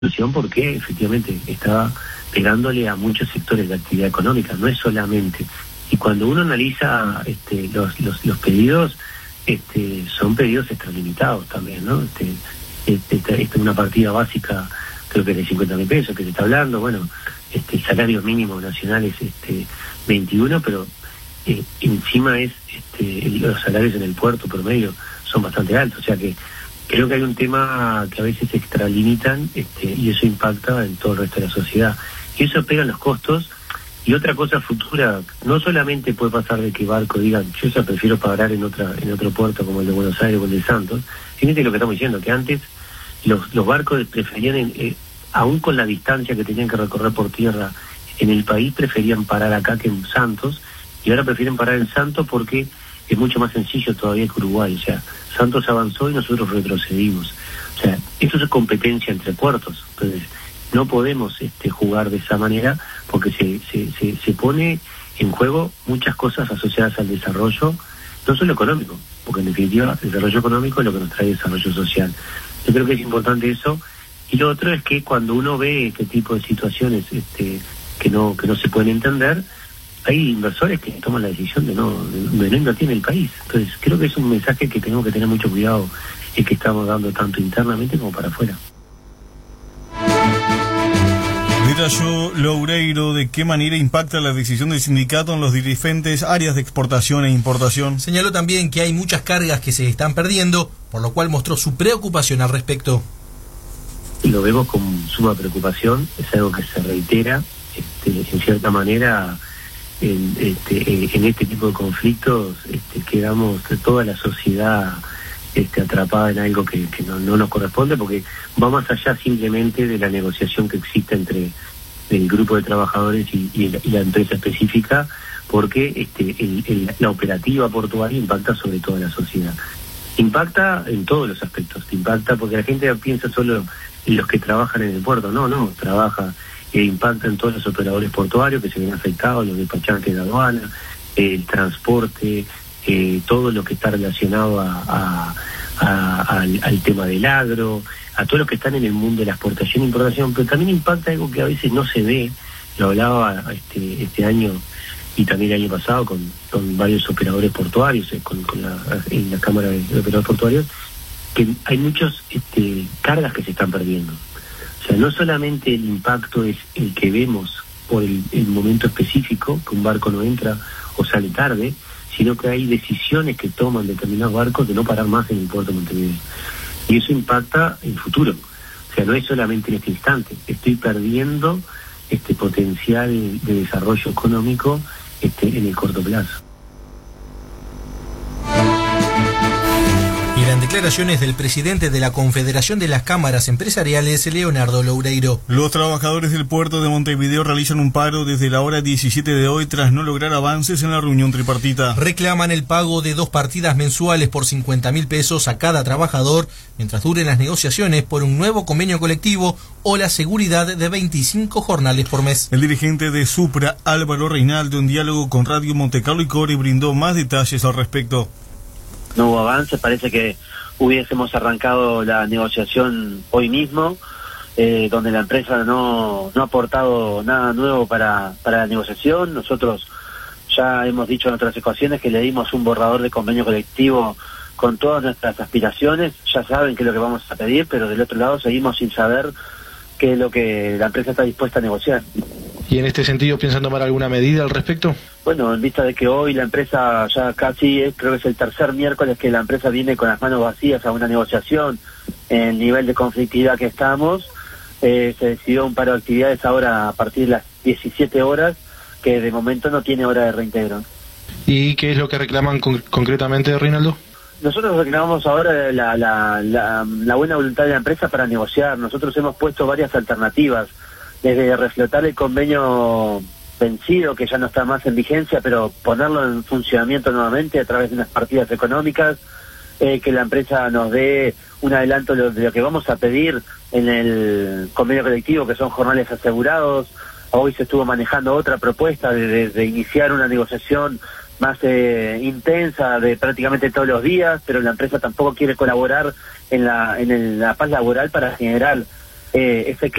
solución porque efectivamente estaba pegándole a muchos sectores de actividad económica, no es solamente. Y cuando uno analiza los pedidos, son pedidos extralimitados también, ¿no? Esta es una partida básica, creo que es de 50.000 pesos que se está hablando. Bueno, el salario mínimo nacional es 21, pero encima los salarios en el puerto promedio son bastante altos, o sea que creo que hay un tema que a veces se extralimitan y eso impacta en todo el resto de la sociedad. Y eso pega en los costos. Y otra cosa futura, no solamente puede pasar de que barco digan, yo ya prefiero parar en otro puerto como el de Buenos Aires o el de Santos. Fíjate lo que estamos diciendo, que antes los barcos preferían, aún con la distancia que tenían que recorrer por tierra en el país, preferían parar acá que en Santos, y ahora prefieren parar en Santos porque es mucho más sencillo todavía que Uruguay. O sea, Santos avanzó y nosotros retrocedimos. O sea, esto es competencia entre puertos. Entonces, no podemos jugar de esa manera porque se pone en juego muchas cosas asociadas al desarrollo, no solo económico, porque en definitiva el desarrollo económico es lo que nos trae desarrollo social. Yo creo que es importante eso. Y lo otro es que cuando uno ve este tipo de situaciones que no se pueden entender, hay inversores que toman la decisión de no invertir en el país. Entonces creo que es un mensaje que tenemos que tener mucho cuidado y que estamos dando tanto internamente como para afuera. Detalló Loureiro de qué manera impacta la decisión del sindicato en los diferentes áreas de exportación e importación. Señaló también que hay muchas cargas que se están perdiendo, por lo cual mostró su preocupación al respecto. Lo vemos con suma preocupación, es algo que se reitera, en cierta manera, en este tipo de conflictos quedamos toda la sociedad atrapada en algo que no nos corresponde, porque va más allá simplemente de la negociación que existe entre el grupo de trabajadores y la empresa específica, porque la operativa portuaria impacta sobre toda la sociedad. Impacta en todos los aspectos, impacta porque la gente piensa solo en los que trabajan en el puerto, no, trabaja impacta en todos los operadores portuarios que se ven afectados, los despachantes de aduana, el transporte, todo lo que está relacionado al tema del agro, a todos los que están en el mundo de la exportación e importación, pero también impacta algo que a veces no se ve. Lo hablaba este año y también el año pasado con varios operadores portuarios, en la Cámara de Operadores Portuarios, que hay muchas cargas que se están perdiendo. O sea, no solamente el impacto es el que vemos por el momento específico, que un barco no entra o sale tarde, sino que hay decisiones que toman determinados barcos de no parar más en el puerto de Montevideo. Y eso impacta en el futuro. O sea, no es solamente en este instante. Estoy perdiendo potencial de desarrollo económico en el corto plazo. Eran declaraciones del presidente de la Confederación de las Cámaras Empresariales, Leonardo Loureiro. Los trabajadores del puerto de Montevideo realizan un paro desde la hora 17 de hoy tras no lograr avances en la reunión tripartita. Reclaman el pago de 2 partidas mensuales por 50.000 pesos a cada trabajador mientras duren las negociaciones por un nuevo convenio colectivo o la seguridad de 25 jornales por mes. El dirigente de Supra, Álvaro Reinaldo, en diálogo con Radio Montecarlo y Core, brindó más detalles al respecto. No hubo avance, parece que hubiésemos arrancado la negociación hoy mismo, donde la empresa no ha aportado nada nuevo para la negociación. Nosotros ya hemos dicho en otras ocasiones que le dimos un borrador de convenio colectivo con todas nuestras aspiraciones. Ya saben qué es lo que vamos a pedir, pero del otro lado seguimos sin saber qué es lo que la empresa está dispuesta a negociar. ¿Y en este sentido piensan tomar alguna medida al respecto? Bueno, en vista de que hoy la empresa ya casi, creo que es el tercer miércoles que la empresa viene con las manos vacías a una negociación, en el nivel de conflictividad que estamos, se decidió un paro de actividades ahora a partir de las 17 horas, que de momento no tiene hora de reintegro. ¿Y qué es lo que reclaman concretamente, Reinaldo? Nosotros reclamamos ahora la buena voluntad de la empresa para negociar. Nosotros hemos puesto varias alternativas, desde reflotar el convenio vencido, que ya no está más en vigencia, pero ponerlo en funcionamiento nuevamente a través de unas partidas económicas, que la empresa nos dé un adelanto de lo que vamos a pedir en el convenio colectivo, que son jornales asegurados. Hoy se estuvo manejando otra propuesta de iniciar una negociación más intensa de prácticamente todos los días, pero la empresa tampoco quiere colaborar en la paz laboral para generar ese